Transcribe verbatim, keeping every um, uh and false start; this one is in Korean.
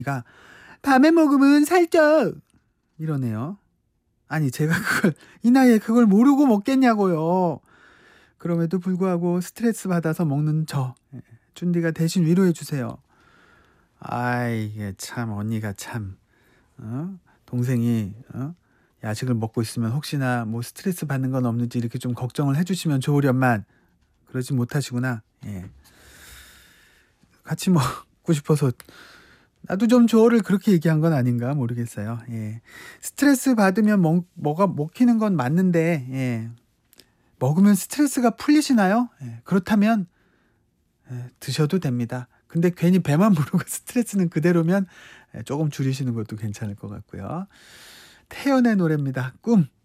그러니까 "밤에 먹으면 살쪄." 이러네요. 아니 제가 그걸 이 나이에 그걸 모르고 먹겠냐고요. 그럼에도 불구하고 스트레스 받아서 먹는 저. 예. 쭌디가 대신 위로해 주세요. 아 이게 참 언니가 참 어? 동생이 어? 야식을 먹고 있으면 혹시나 뭐 스트레스 받는 건 없는지 이렇게 좀 걱정을 해 주시면 좋으련만 그러지 못하시구나. 예. 같이 먹고 싶어서 "나도 좀 줘."를 그렇게 얘기한 건 아닌가 모르겠어요. 예. 스트레스 받으면 먹 뭐가 먹히는 건 맞는데 예. 먹으면 스트레스가 풀리시나요? 예. 그렇다면 예 드셔도 됩니다. 근데 괜히 배만 부르고 스트레스는 그대로면 예 쪼금 줄이시는 것도 괜찮을 것 같고요. 태연의 노래입니다. 꿈.